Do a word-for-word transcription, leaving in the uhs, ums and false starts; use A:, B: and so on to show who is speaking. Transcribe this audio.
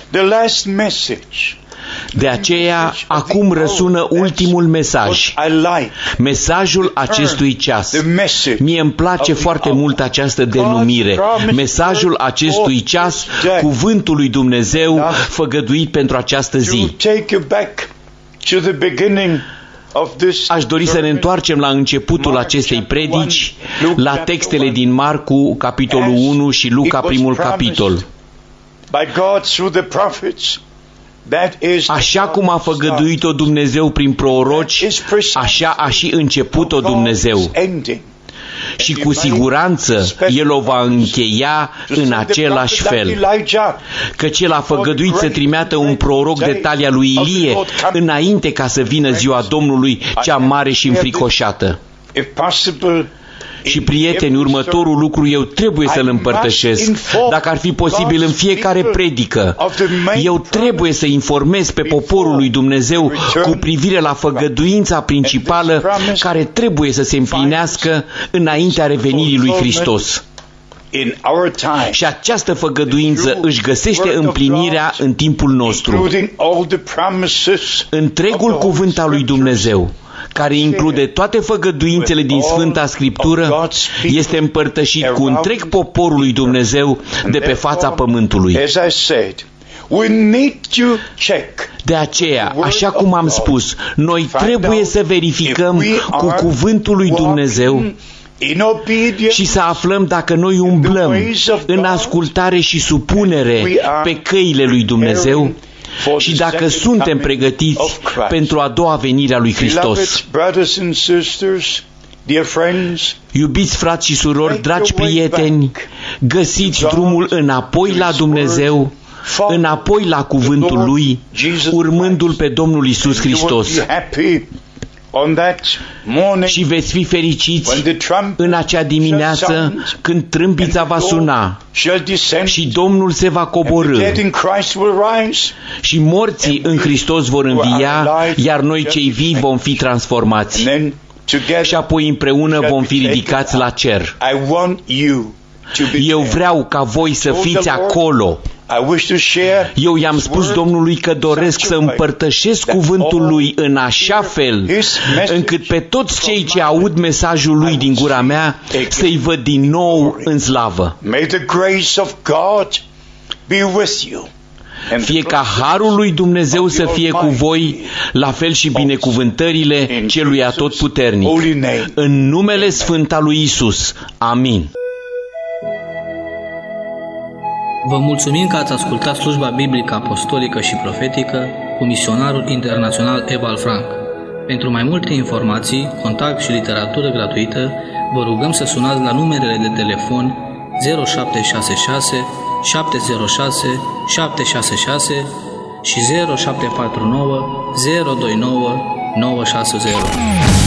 A: The last message.
B: De aceea, acum răsună ultimul mesaj, mesajul acestui ceas. Mie îmi place foarte mult această denumire, mesajul acestui ceas, cuvântul lui Dumnezeu făgăduit pentru această zi. Aș dori să ne întoarcem la începutul acestei predici, la textele din Marcu, capitolul unu și Luca, primul capitol. Așa cum a făgăduit-o Dumnezeu prin proroci, așa a și început-o Dumnezeu. Și cu siguranță El o va încheia în același fel. Căci El a făgăduit să trimeată un proroc de talia lui Ilie înainte ca să vină ziua Domnului cea mare și înfricoșată. Și prieteni, următorul lucru eu trebuie să-l împărtășesc. Dacă ar fi posibil în fiecare predică, eu trebuie să informez pe poporul lui Dumnezeu cu privire la făgăduința principală care trebuie să se împlinească înaintea revenirii lui Hristos. Și această făgăduință își găsește împlinirea în timpul nostru. Întregul cuvânt al lui Dumnezeu, care include toate făgăduințele din Sfânta Scriptură, este împărtășit cu întreg poporul lui Dumnezeu de pe fața pământului. De aceea, așa cum am spus, noi trebuie să verificăm cu cuvântul lui Dumnezeu și să aflăm dacă noi umblăm în ascultare și supunere pe căile lui Dumnezeu și dacă suntem pregătiți pentru a doua venire a lui Hristos. Iubiți frați și surori, dragi prieteni, găsiți drumul înapoi la Dumnezeu, înapoi la cuvântul Lui, urmându-L pe Domnul Iisus Hristos. Și veți fi fericiți în acea dimineață când trâmbița va suna și Domnul se va coborî și morții în Hristos vor învia, iar noi cei vii vom fi transformați și apoi împreună vom fi ridicați la cer. Eu vreau ca voi să fiți acolo. Eu i-am spus Domnului că doresc să împărtășesc cuvântul Lui în așa fel încât pe toți cei ce aud mesajul Lui din gura mea să-i văd din nou în slavă. Fie ca harul lui Dumnezeu să fie cu voi, la fel și binecuvântările Celui Atotputernic. În numele sfânt al lui Isus. Amin.
C: Vă mulțumim că ați ascultat slujba biblică apostolică și profetică cu misionarul internațional Eval Frank. Pentru mai multe informații, contact și literatură gratuită, vă rugăm să sunați la numerele de telefon zero șapte șase șase șapte zero șase șapte șase șase și zero șapte patru nouă zero doi nouă nouă șase zero.